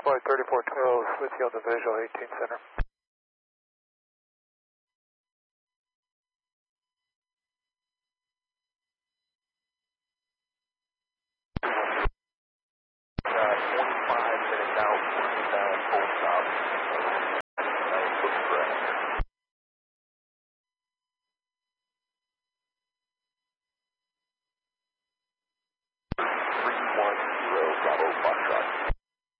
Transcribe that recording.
Flight 3412 with you on the visual 18 center.